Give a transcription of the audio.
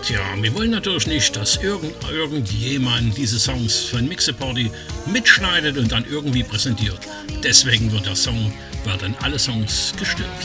Tja, wir wollen natürlich nicht, dass irgendjemand diese Songs von Mixeparty mitschneidet und dann irgendwie präsentiert. Deswegen werden alle Songs gestört.